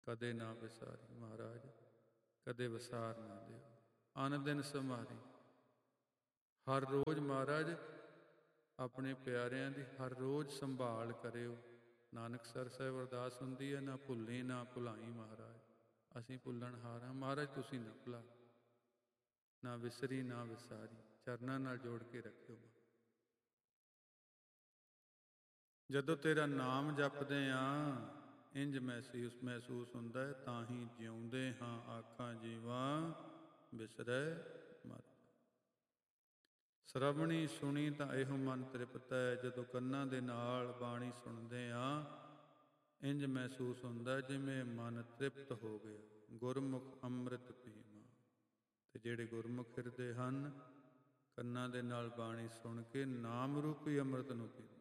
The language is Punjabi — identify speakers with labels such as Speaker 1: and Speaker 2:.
Speaker 1: ਕਦੇ ਨਾ ਵਿਸਾਰੀ। ਮਹਾਰਾਜ ਕਦੇ ਵਿਸਾਰ ਨਾ ਦਿਓ, ਅਨ ਦਿਨ ਸੰਭਾਰੀ। ਹਰ ਰੋਜ਼ ਮਹਾਰਾਜ ਆਪਣੇ ਪਿਆਰਿਆਂ ਦੀ ਹਰ ਰੋਜ਼ ਸੰਭਾਲ ਕਰਿਓ। ਨਾਨਕਸਰ ਸਾਹਿਬ ਅਰਦਾਸ ਹੁੰਦੀ ਹੈ, ਨਾ ਭੁੱਲੀ ਨਾ ਭੁਲਾਈ। ਮਹਾਰਾਜ ਅਸੀਂ ਭੁੱਲਣਹਾਰ ਹਾਂ, ਮਹਾਰਾਜ ਤੁਸੀਂ ਨਾ ਭੁਲਾ, ਨਾ ਵਿਸਰੀ ਨਾ ਵਿਸਾਰੀ। ਚਰਨਾਂ ਨਾਲ ਜੋੜ ਕੇ ਰੱਖਿਓ। ਜਦੋਂ ਤੇਰਾ ਨਾਮ ਜਪਦੇ ਹਾਂ ਇੰਝ ਮਹਿਸੂਸ ਹੁੰਦਾ ਹੈ, ਤਾਂ ਹੀ ਜਿਉਂਦੇ ਹਾਂ ਆਖਾਂ ਜੀਵਾਂ ਬਿਸਰੈ ਮਤ। ਸ਼ਰਵਣੀ ਸੁਣੀ ਤਾਂ ਇਹੋ ਮਨ ਤ੍ਰਿਪਤ ਹੈ। ਜਦੋਂ ਕੰਨਾਂ ਦੇ ਨਾਲ ਬਾਣੀ ਸੁਣਦੇ ਹਾਂ ਇੰਝ ਮਹਿਸੂਸ ਹੁੰਦਾ ਜਿਵੇਂ ਮਨ ਤ੍ਰਿਪਤ ਹੋ ਗਿਆ। ਗੁਰਮੁਖ ਅੰਮ੍ਰਿਤ ਪੀਵਾਂ। ਅਤੇ ਜਿਹੜੇ ਗੁਰਮੁਖ ਹਿਰਦੇ ਹਨ ਕੰਨਾਂ ਦੇ ਨਾਲ ਬਾਣੀ ਸੁਣ ਕੇ ਨਾਮ ਰੂਪੀ ਅੰਮ੍ਰਿਤ ਨੂੰ ਪੀਂਦੇ।